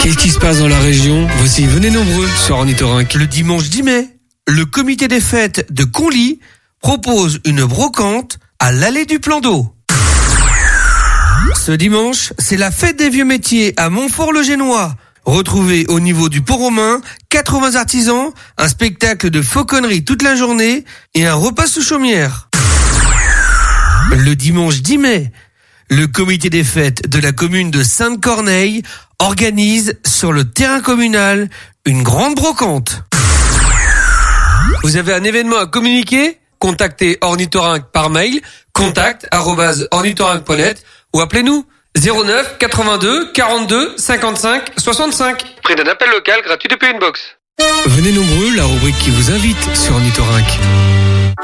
Qu'est-ce qui se passe dans la région? Voici, venez nombreux sur Ornithorynque. Le dimanche 10 mai, le comité des fêtes de Conly propose une brocante à l'allée du Plan d'Eau. Ce dimanche, c'est la fête des vieux métiers à Montfort-le-Génois. Retrouvez au niveau du Pont Romain 80 artisans, un spectacle de fauconnerie toute la journée et un repas sous chaumière. Le dimanche 10 mai, le comité des fêtes de la commune de Sainte-Corneille organise sur le terrain communal une grande brocante. Vous avez un événement à communiquer? Contactez Ornithorynque par mail contact@ornithorynque.net ou appelez-nous 09 82 42 55 65. Prix d'un appel local gratuit depuis une box. Venez nombreux, la rubrique qui vous invite sur Ornithorynque.